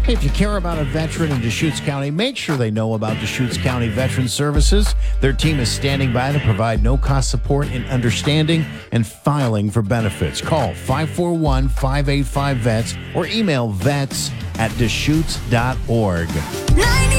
Hey, if you care about a veteran in Deschutes County, make sure they know about Deschutes County Veteran Services. Their team is standing by to provide no-cost support in understanding and filing for benefits. Call 541-585-VETS or email vets@deschutes.org.